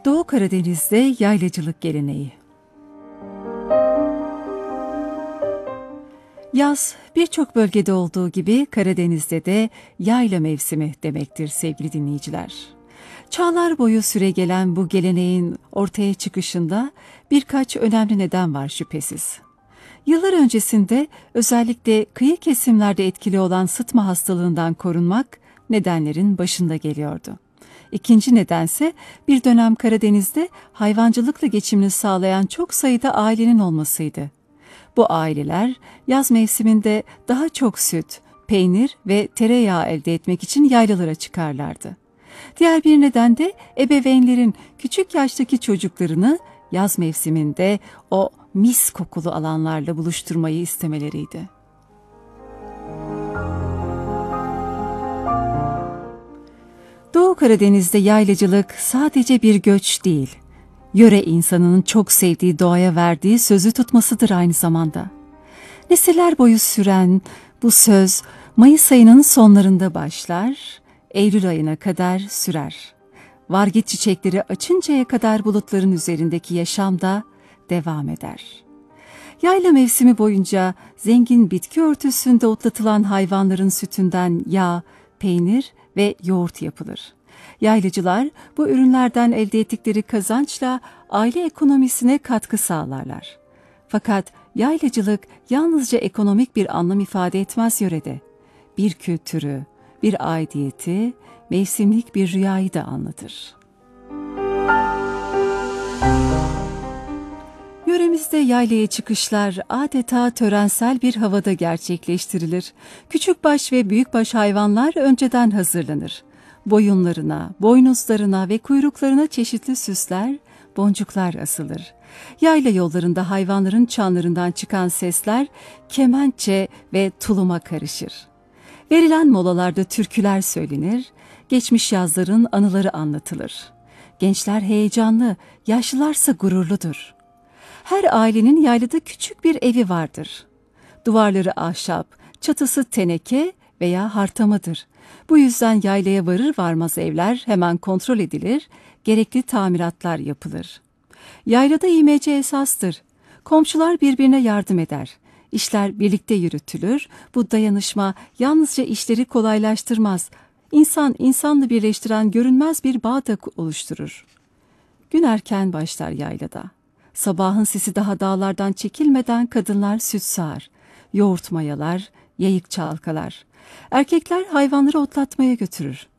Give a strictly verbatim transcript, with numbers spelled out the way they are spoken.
Doğu Karadeniz'de yaylacılık geleneği. Yaz birçok bölgede olduğu gibi Karadeniz'de de yayla mevsimi demektir sevgili dinleyiciler. Çağlar boyu süregelen bu geleneğin ortaya çıkışında birkaç önemli neden var şüphesiz. Yıllar öncesinde özellikle kıyı kesimlerde etkili olan sıtma hastalığından korunmak nedenlerin başında geliyordu. İkinci nedense bir dönem Karadeniz'de hayvancılıkla geçimini sağlayan çok sayıda ailenin olmasıydı. Bu aileler yaz mevsiminde daha çok süt, peynir ve tereyağı elde etmek için yaylalara çıkarlardı. Diğer bir neden de ebeveynlerin küçük yaştaki çocuklarını yaz mevsiminde o mis kokulu alanlarla buluşturmayı istemeleriydi. Doğu Karadeniz'de yaylacılık sadece bir göç değil, yöre insanının çok sevdiği doğaya verdiği sözü tutmasıdır aynı zamanda. Nesiller boyu süren bu söz Mayıs ayının sonlarında başlar, Eylül ayına kadar sürer. Vargit çiçekleri açıncaya kadar bulutların üzerindeki yaşam da devam eder. Yayla mevsimi boyunca zengin bitki örtüsünde otlatılan hayvanların sütünden yağ, peynir ve yoğurt yapılır. Yaylacılar bu ürünlerden elde ettikleri kazançla aile ekonomisine katkı sağlarlar. Fakat yaylacılık yalnızca ekonomik bir anlam ifade etmez yörede. Bir kültürü, bir aidiyeti, mevsimlik bir rüyayı da anlatır. Yöremizde yaylaya çıkışlar adeta törensel bir havada gerçekleştirilir. Küçükbaş ve büyükbaş hayvanlar önceden hazırlanır. Boyunlarına, boynuzlarına ve kuyruklarına çeşitli süsler, boncuklar asılır. Yayla yollarında hayvanların çanlarından çıkan sesler kemençe ve tuluma karışır. Verilen molalarda türküler söylenir, geçmiş yazların anıları anlatılır. Gençler heyecanlı, yaşlılarsa gururludur. Her ailenin yaylada küçük bir evi vardır. Duvarları ahşap, çatısı teneke veya hartamadır. Bu yüzden yaylaya varır varmaz evler hemen kontrol edilir, gerekli tamiratlar yapılır. Yaylada imece esastır. Komşular birbirine yardım eder. İşler birlikte yürütülür. Bu dayanışma yalnızca işleri kolaylaştırmaz. İnsan insanla birleştiren görünmez bir bağ da oluşturur. Gün erken başlar yaylada. Sabahın sesi daha dağlardan çekilmeden kadınlar süt sağar, yoğurt mayalar, yayık çalkalar. Erkekler hayvanları otlatmaya götürür.